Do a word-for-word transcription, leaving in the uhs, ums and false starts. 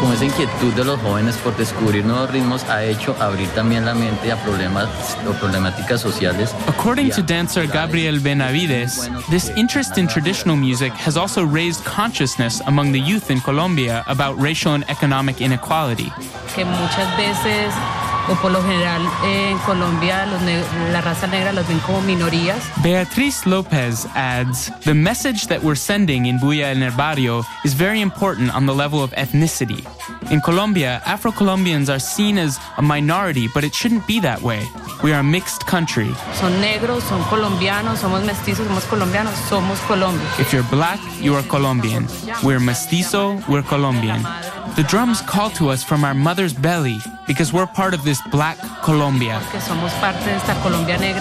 como esa inquietud de los jóvenes por descubrir nuevos ritmos ha hecho abrir también la mente a problemas o problemáticas sociales. According to dancer Gabriel Benavides, this interest in traditional music has also raised consciousness among the youth in Colombia about racial and economic inequality. Que muchas veces, o por lo general eh, en Colombia, los la raza negra los ven como minorías. Beatriz Lopez adds, the message that we're sending in Bulla en el Barrio is very important on the level of ethnicity. In Colombia, Afro-Colombians are seen as a minority, but it shouldn't be that way. We are a mixed country. Son negros, son colombianos, somos mestizos, somos colombianos, somos Colombia. If you're black, you are Colombian. We're mestizo, we're Colombian. The drums call to us from our mother's belly because we're part of this black Colombia. Porque somos parte de esta Colombia negra.